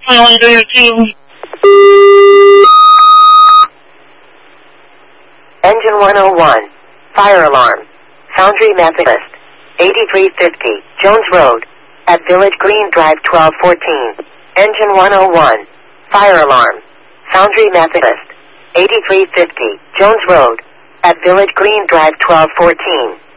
Engine 101. Fire alarm. Foundry Methodist. 8350 Jones Road. At Village Green Drive 1214. Engine 101. Fire alarm. Foundry Methodist. 8350 Jones Road. At Village Green Drive 1214.